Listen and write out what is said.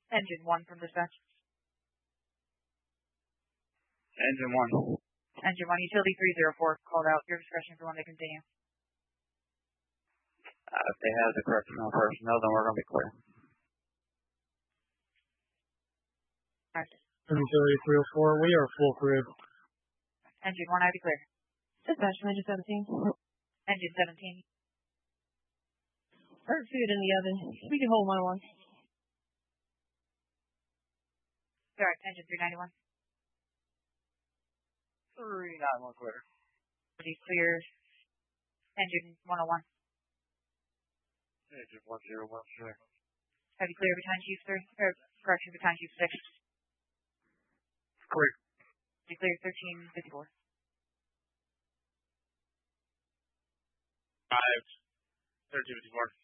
Engine 1 from dispatch. Engine 1. Engine 1, utility 304 called out. Your discretion if you want to continue. If they have the correctional personnel, then we're going to be clear. Utility 304, we are full crew. Engine 1, I declare. Dispatch, Engine 17. Engine 17. Hurt food in the oven. We can hold 101. Correct, engine 391. 391 clear. Clear. Engine 101. Engine 101 clear. Heavy clear battalion chief 3, correction battalion chief 6. Clear. Declare 1354. 5. 1354.